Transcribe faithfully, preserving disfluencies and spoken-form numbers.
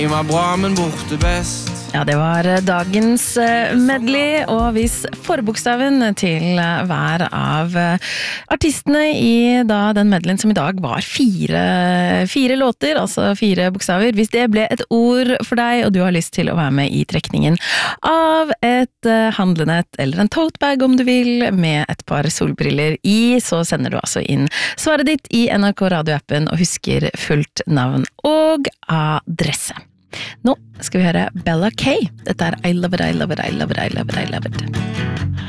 Jeg var bra, men borte best. Ja, det var dagens medley, og hvis forbokstaven til hver av artistene i da den medleyen som i dag var fire, fire låter, altså fire bokstaver, hvis det ble et ord for deg, og du har lyst til å være med i trekningen av et handlenett, eller en totebag om du vil, med et par solbriller i, så sender du altså inn svaret ditt i N R K radioappen, og husker fullt navn og adresse. Nå skal vi høre Bella K. Dette er I Love It, I Love It, I Love It, I Love It, I Love It.